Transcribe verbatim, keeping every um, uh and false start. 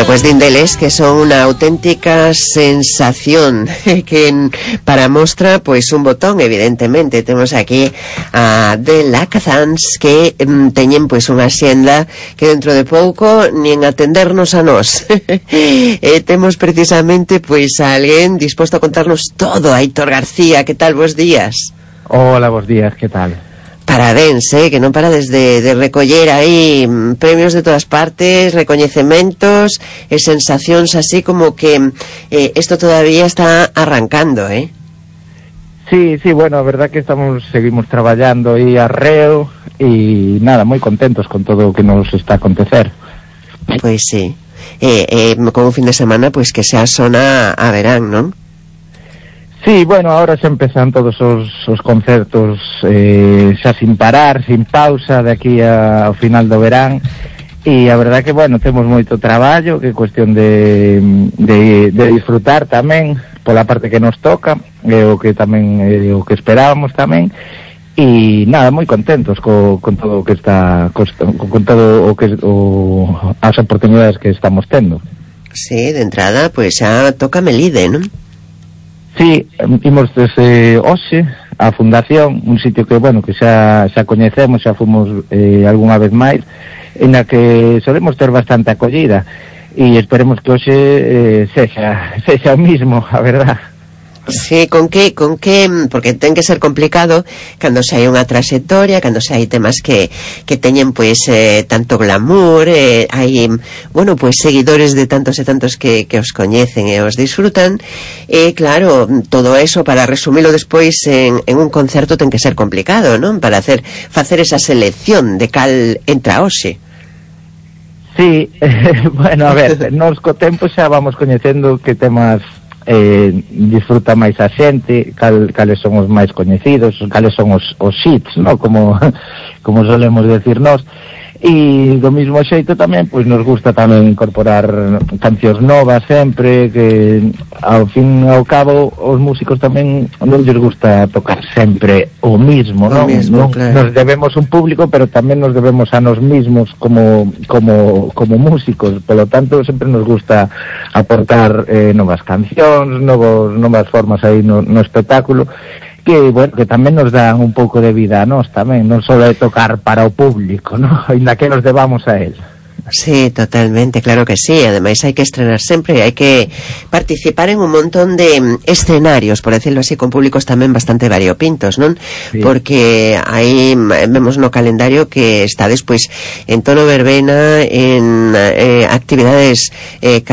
pues dindeles que son una auténtica sensación que para mostra pues un botón, evidentemente temos aquí a de Lacazans que mm, teñen pues unha xenda que dentro de pouco nin atendernos a nós e temos precisamente pues a alguén disposto a contarnos todo. Aitor García, que tal? Bos días. Hola, bos días, que tal? Parabéns, eh, que non parades de, de recoller aí premios de todas partes, recoñecementos e sensacións así como que eh, esto todavía está arrancando, eh? Sí, sí, bueno, a verdad que estamos seguimos traballando aí arreo e nada, moi contentos con todo o que nos está a acontecer. Pois sí, eh, eh, como un fin de semana pois que xa sona a verán, non? Sí, bueno, ahora xa empezan todos os, os concertos eh, xa sin parar, sin pausa de aquí a, ao final do verán e a verdad que, bueno, temos moito traballo que é cuestión de, de, de disfrutar tamén pola parte que nos toca e o que tamén eh, o que esperábamos tamén e nada, moi contentos co, con todo o que está con, con todo o que o, as oportunidades que estamos tendo. Sí, de entrada, pois xa toca Melide, non? Sí, imos desde hoxe a Fundación, un sitio que, bueno, que xa, xa coñecemos, xa fomos eh, algunha vez máis, en a que solemos ter bastante acollida e esperemos que hoxe eh, sexa, sexa o mismo, a verdad. Sí, con que, con que, porque ten que ser complicado cando se hai unha trayectoria, cando se hai temas que, que teñen pois eh, tanto glamour, eh, hai, bueno, pois seguidores de tantos e tantos que, que os coñecen e os disfrutan, e claro, todo eso para resumilo despois en, en un concerto ten que ser complicado, non? Para hacer, facer esa selección de cal entra hoxe. Sí, eh, bueno, a ver, nos co tempo xa vamos coñecendo que temas eh, disfruta máis a xente, cal, cales son os máis coñecidos, cales son os, os hits, ¿no? Como, como solemos decir nós. E do mismo xeito tamén, pois nos gusta tamén incorporar cancións novas sempre, que ao fin e ao cabo os músicos tamén non lles gusta tocar sempre o mismo, ¿no? O mismo, non, claro. Nos debemos un público, pero tamén nos debemos a nos mismos como como como músicos, polo tanto sempre nos gusta aportar eh, novas cancións, novos novas formas aí no, no espectáculo, que, bueno, que tamén nos dan un pouco de vida a nós tamén, non só de tocar para o público, ¿no? Ainda que nos debamos a él. Sí, totalmente, claro que sí. Ademais hai que estrenar sempre, hai que participar en un montón de escenarios, por decirlo así, con públicos tamén bastante variopintos, non? Sí. Porque aí vemos no calendario que está despois en tono verbena, en eh, actividades eh,